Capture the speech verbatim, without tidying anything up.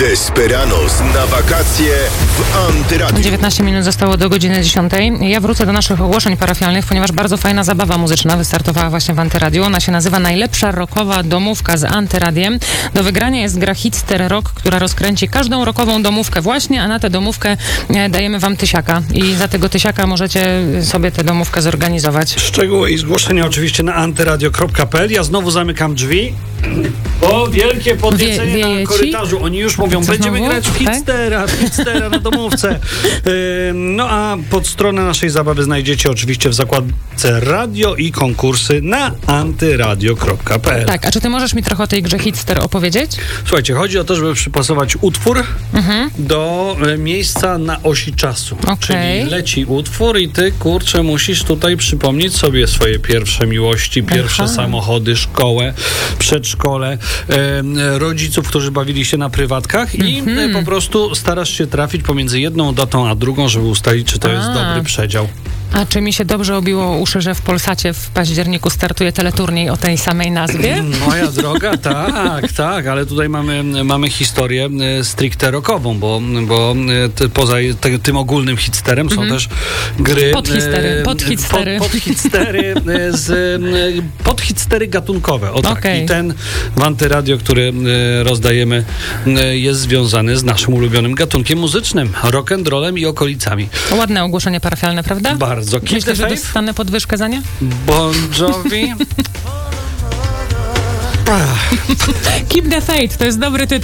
Desperados na wakacje w Antyradiu. dziewiętnaście minut zostało do godziny dziesiątej. Ja wrócę do naszych ogłoszeń parafialnych, ponieważ bardzo fajna zabawa muzyczna wystartowała właśnie w Antyradiu. Ona się nazywa Najlepsza rockowa domówka z Antyradiem. Do wygrania jest gra Hitster Rock, która rozkręci każdą rockową domówkę właśnie, a na tę domówkę dajemy wam tysiaka. I za tego tysiaka możecie sobie tę domówkę zorganizować. Szczegóły i zgłoszenia oczywiście na antyradio kropka p l. Ja znowu zamykam drzwi. O, wielkie podniecenie Wie, na korytarzu. Oni już mówią, Co będziemy znowu? grać w Hitstera, w Hitstera na domówce. Yy, no a pod stronę naszej zabawy znajdziecie oczywiście w zakładce radio i konkursy na antyradio kropka p l. Tak, a czy ty możesz mi trochę o tej grze Hitster opowiedzieć? Słuchajcie, chodzi o to, żeby przypasować utwór Mhm. do e, miejsca na osi czasu. Okej. Czyli leci utwór i ty, kurczę, musisz tutaj przypomnieć sobie swoje pierwsze miłości, pierwsze Aha. samochody, szkołę, przedszkole, e, rodziców, którzy bawili się na prywatkach i Mhm. e, po prostu starasz się trafić pomiędzy jedną datą a drugą, żeby ustalić, czy to jest A. dobry przedział. A czy mi się dobrze obiło uszy, że w Polsacie w październiku startuje teleturniej o tej samej nazwie? Moja droga, tak, tak, ale tutaj mamy, mamy historię e, stricte rockową, bo, bo e, te, poza te, tym ogólnym hitsterem są też gry... Podhitstery, e, podhitstery. Pod, podhitstery e, z e, podhitstery gatunkowe, o tak. Okej. I ten w Antyradio, który e, rozdajemy, e, jest związany z naszym ulubionym gatunkiem muzycznym, rock'n'rollem i okolicami. To ładne ogłoszenie parafialne, prawda? Bardzo. Keep Myślę, the że faith. dostanę podwyżkę za nie? Bon Jovi. Keep the Faith, to jest dobry tytuł.